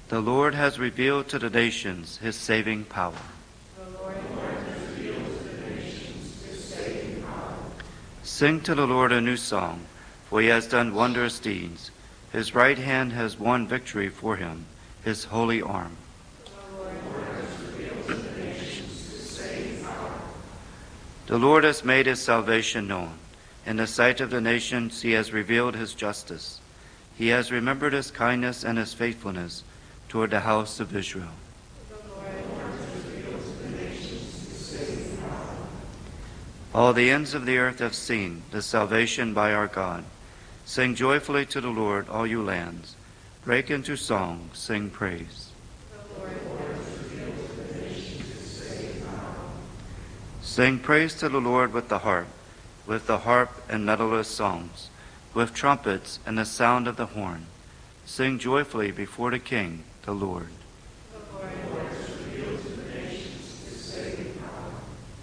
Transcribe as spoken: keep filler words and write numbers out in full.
The Lord has revealed to the nations his saving power. The Lord has revealed to the nations his saving power. Sing to the Lord a new song, for he has done wondrous deeds. His right hand has won victory for him, his holy arm. The Lord has revealed to the nations his saving power. The Lord has made his salvation known. In the sight of the nations he has revealed his justice. He has remembered his kindness and his faithfulness toward the house of Israel. The Lord has revealed to the nations his saving power. All the ends of the earth have seen the salvation by our God. Sing joyfully to the Lord, all you lands. Break into song, sing praise. The Lord has revealed to the nations his saving power. Sing praise to the Lord with the harp, with the harp and melodious songs, with trumpets and the sound of the horn. Sing joyfully before the King, the Lord.